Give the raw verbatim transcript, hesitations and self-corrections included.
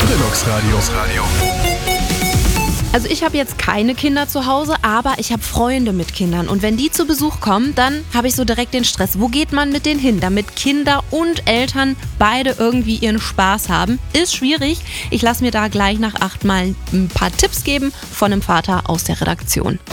Goodenox Radio. Also ich habe jetzt keine Kinder zu Hause, aber ich habe Freunde mit Kindern. Und wenn die zu Besuch kommen, dann habe ich so direkt den Stress. Wo geht man mit denen hin, damit Kinder und Eltern beide irgendwie ihren Spaß haben? Ist schwierig. Ich lasse mir da gleich nach acht Mal ein paar Tipps geben von einem Vater aus der Redaktion.